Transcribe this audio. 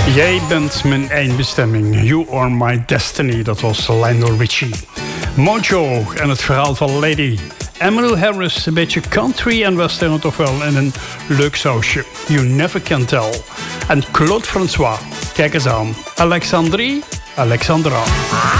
Jij bent mijn eindbestemming. You are my destiny. Dat was Lionel Richie. Mojo en het verhaal van Lady. Emmylou Harris, een beetje country en western toch wel in een leuk sausje. You never can tell. En Claude François, kijk eens aan. Alexandra.